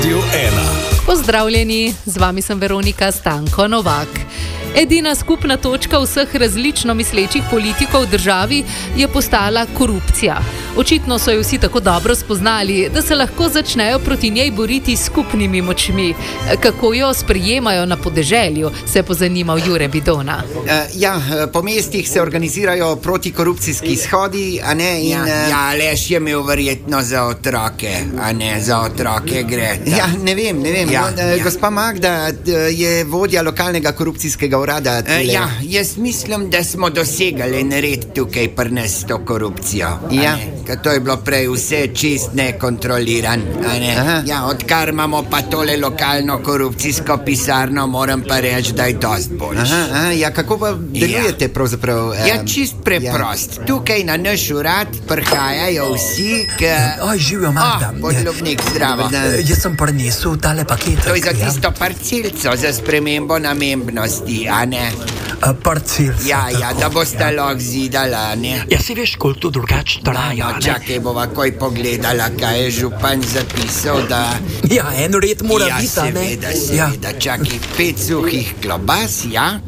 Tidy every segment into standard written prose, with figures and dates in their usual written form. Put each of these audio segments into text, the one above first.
Radiu 1. Pozdravljeni, z vami sem Veronika Stanko Novak. Edina skupna točka vseh različno mislečih politikov v državi je postala korupcija. Očitno so jo vsi tako dobro spoznali, da se lahko začnejo proti njej boriti s skupnimi močmi. Kako jo sprejemajo na podeželju, se je pozanimal Jure Bidona. Po mestih se organizirajo protikorupcijski shodi, a ne? Aleš je imel verjetno za otroke, a ne za otroke gre. Ne vem. Gospa Magda je vodja lokalnega korupcijskega urada. Jaz mislim, da smo dosegali nared tukaj pri nas to korupcijo. Ker to je bilo prej vse čist nekontroliran. Odkar imamo pa tole lokalno korupcijsko pisarno, moram pa reči, da je dost boljš. Kako pa delujete pravzaprav? Čist preprost. Tukaj na naš urad prihajajo vsi, Živijo, Magda. Podlubnik, zdravo. Jaz sem prinesel tale paket. To je za tisto parcelco, za spremembo namembnosti, a ne? Parcelca. Da boste lahko zidala, ne? Si veš, koliko to drugače traja, ne? Čakaj, bova koj pogledala, kaj je župan zapisal, da... En red mora biti, ne? Seveda, čakaj, 5 suhih klobas,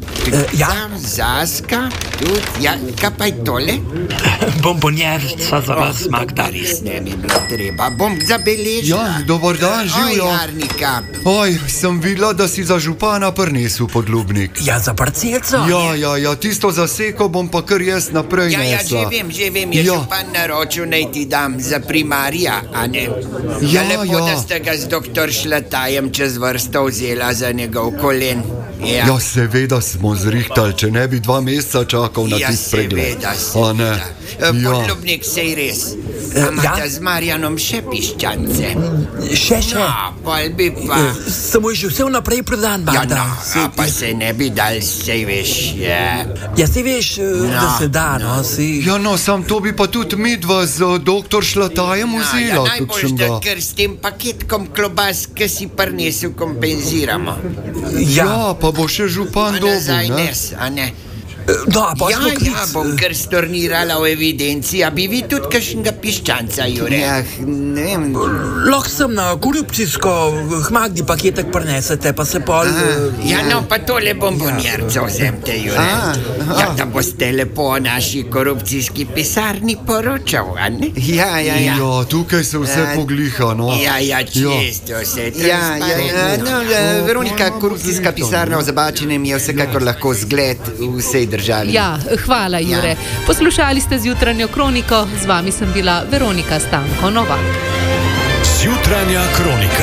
zaska, tudi, kaj pa je tole? Bombonjerca za vas, Magda. Res ne mi bilo treba, bom zabeležila. Dobar dan, živijo. Arnika. Sem videla, da si za župana prinesel podlubnik. Za parcelco? Tisto zaseko bom pa kar jaz naprej nesla. Že vem, je župan naročil, naj ti dam za primarja, a ne? Lepo, da ste ga z doktor Šlatajem čez vrsto vzela za njegov kolen. Seveda smo zrihtali, če ne bi 2 meseca čakal na tist pregled. Seveda. Podlubnik, sej res. Imate z Marjanom še piščance? Še. Pol bi pa... Samo je že vse vnaprej prodan, Magda. Pa se ne bi dal, sej veš. Si veš, da se da, sam to bi pa tudi midva z doktor Šlatajem vzela. Najbolj, da ker s tem paketkom klobas, ki si prinesel, kompenziramo. Pa bo še župan dobil, nazaj nes, a ne? Bom kar stornirala v evidenci. A bi vi tudi kakšnega piščanca, Jure? Ne vem. Lahko sem na korupcijsko Magdi paketek prinesete, pa se pol... Pa tole bombonjerco vzemte, Jure. Da boste lepo o naši korupcijski pisarni poročal, a ne? Tukaj se vse pogliha, no. Čisto vse transparentno. Veronika, korupcijska pisarna v Zabačenem je vsekakor lahko zgled vsej državi. Hvala, Jure. Poslušali ste Zjutranjo kroniko, z vami sem bila Veronika Stanko Novak. Zjutranja kronika.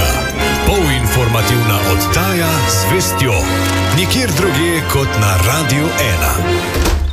Polinformativna oddaja z vestjo. Nikjer drugje kot na Radiu 1.